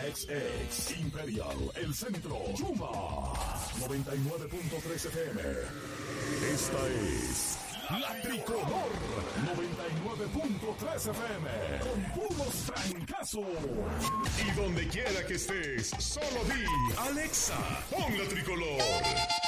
XX Imperial, El Centro, Chuma, 99.3 FM. Esta es La Tricolor, 99.3 FM, con puros trancazos. Y donde quiera que estés, solo di, Alexa, pon La Tricolor.